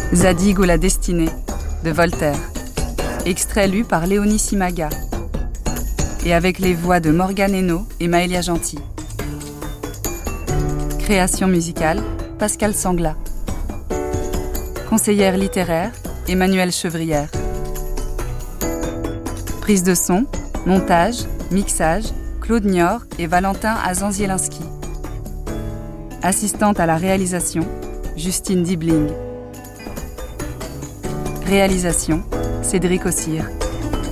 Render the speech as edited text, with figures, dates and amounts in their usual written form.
Zadig ou la destinée, de Voltaire. Extrait lu par Léonie Simaga. Et avec les voix de Morgane Hénaud et Maëlia Gentil. Création musicale, Pascal Sangla. Conseillère littéraire, Emmanuelle Chevrière. Prise de son, montage, mixage, Claude Niort et Valentin Azanzielinski. Assistante à la réalisation, Justine Dibling. Réalisation, Cédric Ossire.